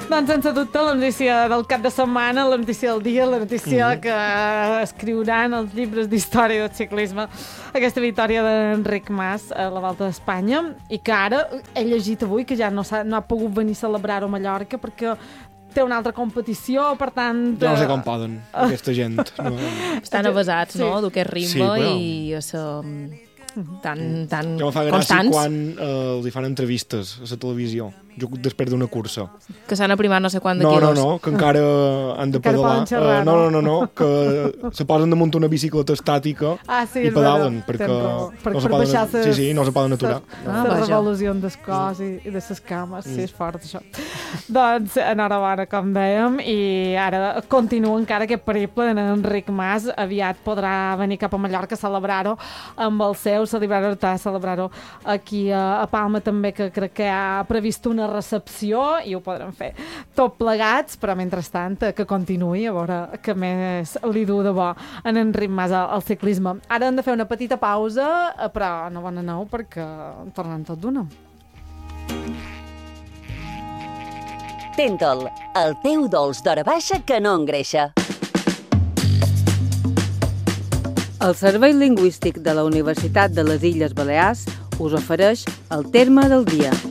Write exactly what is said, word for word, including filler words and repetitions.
Doncs sense dubte la notícia del cap de setmana, la notícia del dia, la notícia mm. que escriuran els llibres d'història del ciclisme, aquesta victòria d'Enric Mas a la Volta d'Espanya, i que ara he llegit avui que ja no, no ha pogut venir a celebrar-ho a Mallorca perquè té una altra competició, per tant... Jo no sé com poden, aquesta gent. No. Estan avasats, sí. no?, d'aquest ritme sí, però... i a ser tan, tan constants. Jo em fa gràcia quan eh, els hi fan entrevistes a la televisió, després d'una cursa. Que s'han aprimat no sé quant de no, quilos. No, no, que encara han de pedalar. Uh, no, no, no, no, que se posen damunt una bicicleta estàtica ah, sí, i pedalen, perquè, per, no, se per poden, ses, sí, sí, no se poden aturar. La ah, revolució del cos i, i de les cames, mm. sí, és fort això. Doncs, enhorabona, com dèiem, i ara continua encara aquest periple d'Enric Mas. Aviat podrà venir cap a Mallorca a celebrar-ho amb el seu, celebrar-ho, celebrar-ho aquí a, a Palma també, que crec que ha previst una recepció i ho podrem fer tot plegats, però mentrestant que continuï a veure què més li du de bo en Enric Mas al, al ciclisme. Ara hem de fer una petita pausa, però no bon aneu perquè tornem tot d'una. Tentol, el teu dolç d'hora baixa que no engreixa. El Servei Lingüístic de la Universitat de les Illes Balears us ofereix el terme del dia.